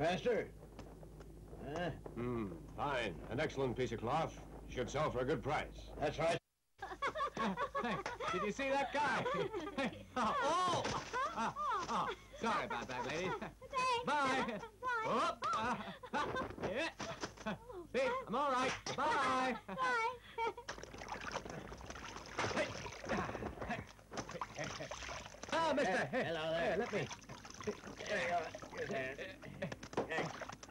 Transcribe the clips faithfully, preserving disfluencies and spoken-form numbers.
Master? Huh? Hmm, fine. An excellent piece of cloth. Should sell for a good price. That's right. Hey, did you see that guy? Hey, oh, oh, oh, oh, sorry about that, lady. Thanks. Bye. Bye. Oh, uh, yeah. See, I'm all right. Bye. Bye. Ah, mister. Hey, hello there. Here, let me. There you go. Good hand. Hey.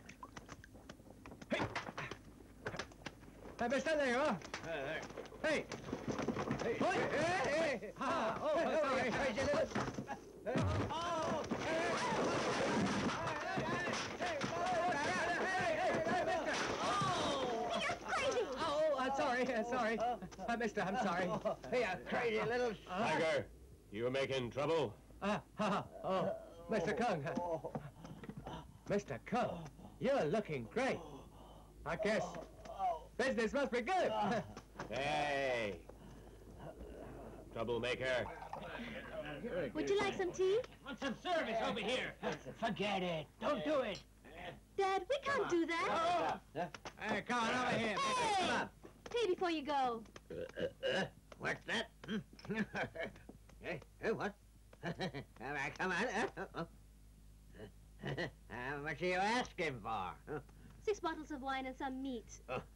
Hey, mister, there you are. Uh, there. Hey. Hey, Oi. hey, hey, hey. Ah, oh, sorry. Crazy little... Oh! Hey, You're crazy. Oh, I'm sorry, uh, sorry. Uh, mister, I'm sorry. Hey, you crazy little... Tiger, you making trouble? Ah, uh, oh, Mister Kung. Mister Kung, you're looking great. I guess business must be good. Hey! Troublemaker. Would you like some tea? Want some service over here? Forget it. Don't do it. Dad, we can't do that. Hey, come on over here. Hey! Come on. Tea before you go. What's that? Hey, hey, what? All right, come on. How much are you asking for? Six bottles of wine and some meat.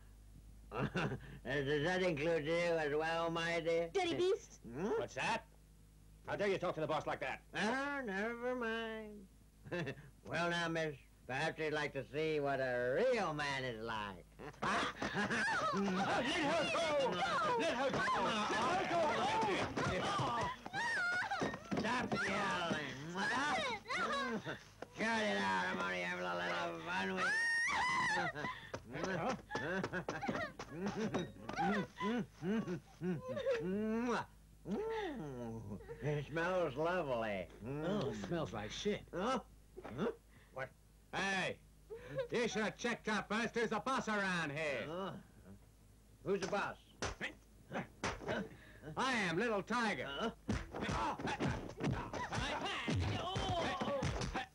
Does that include you as well, my dear? Dirty beast. Hmm? What's that? How dare you talk to the boss like that? Oh, never mind. Well, now, miss, perhaps you'd like to see what a real man is like. Oh, let her go! Let her go! Let her go! Stop yelling. Cut it out. I'm only having a little fun with Mm, it smells lovely. Oh, smells like shit. Huh? Huh? What? Hey, you should have checked out first. There's a boss around here. Uh, who's the boss? I am Little Tiger. Huh? Oh,